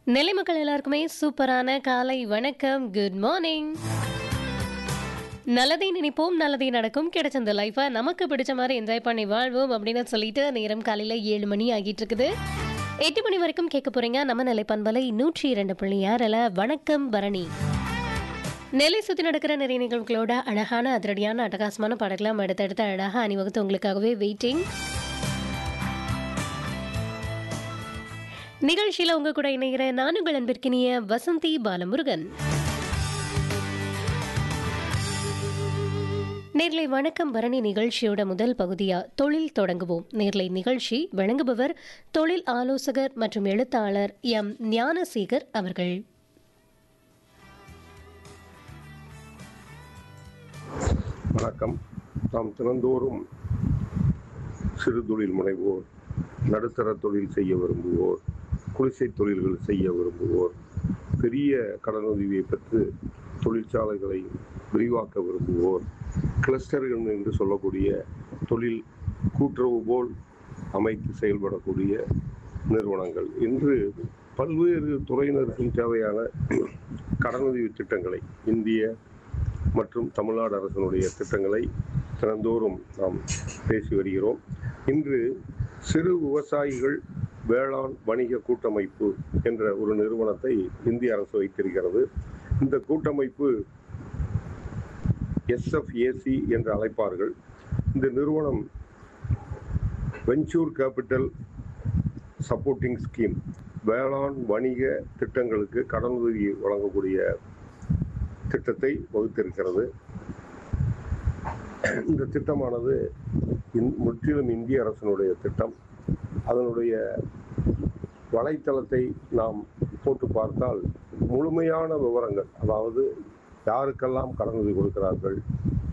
நெல்லை மக்கள் எல்லாருக்குமே சூப்பரான காலை வணக்கம். Good morning. நல்லதை நினைப்போம், நல்லதே நடக்கும். கிடைச்ச இந்த லைஃபை நமக்கு பிடிச்ச மாதிரி என்ஜாய் பண்ணி வாழ்வோம் அப்படின்னு சொல்லிட்டு நேரம் காலையில் 7 மணி ஆகிட்டு இருக்குது. 8 மணி வரைக்கும் கேட்க போறீங்க நம்ம நெல்லை பண்பலை 102.6 வணக்கம் பரணி. நெல்லை சுற்றி நடக்கிற நிறைய நிகழ்வுகளோட அழகான அதிரடியான அட்டகாசமான பாடலாம் அடுத்தடுத்த அழகாக அணிவகுத்து உங்களுக்காகவே வெயிட்டிங். நிகழ்ச்சியில் உங்க கூட இணைகிற நான் உங்கள் அன்பிற்கினிய வசந்தி பாலமுருகன். நேர்லை வணக்கம் பரணி நிகழ்ச்சியோட முதல் பகுதியா தொழில் தொடங்குவோம். நேர்லை நிகழ்ச்சி வழங்குபவர் தொழில் ஆலோசகர் மற்றும் எழுத்தாளர் எம் ஞானசேகர் அவர்கள். வணக்கம். நாம் தினந்தோறும் சிறு தொழில் முனைவோர், நடுத்தர தொழில் செய்ய விரும்புவோர், குடிசை தொழில்கள் செய்ய விரும்புவோர், பெரிய கடனுதவியை பெற்று தொழிற்சாலைகளை விரிவாக்க விரும்புவோர், கிளஸ்டர்கள் என்று சொல்லக்கூடிய தொழில் கூட்டுறவு போல் அமைத்து செயல்படக்கூடிய நிறுவனங்கள் என்று பல்வேறு துறையினருக்கும் தேவையான கடனுதவி திட்டங்களை, இந்திய மற்றும் தமிழ்நாடு அரசினுடைய திட்டங்களை தினந்தோறும் நாம் பேசி வருகிறோம். இன்று சிறு விவசாயிகள் வேளாண் வணிக கூட்டமைப்பு என்ற ஒரு நிறுவனத்தை இந்திய அரசு வைத்திருக்கிறது. இந்த கூட்டமைப்பு SFAC என்று அழைப்பார்கள். இந்த நிறுவனம் வெஞ்சூர் கேபிட்டல் சப்போர்ட்டிங் ஸ்கீம், வேளாண் வணிக திட்டங்களுக்கு கடனுதவி வழங்கக்கூடிய திட்டத்தை வகுத்திருக்கிறது. இந்த திட்டமானது முற்றிலும் இந்திய அரசினுடைய திட்டம். அதனுடைய வலைத்தளத்தை நாம் போட்டு பார்த்தால் முழுமையான விவரங்கள், அதாவது யாருக்கெல்லாம் கடனுதவி கொடுக்கிறார்கள்,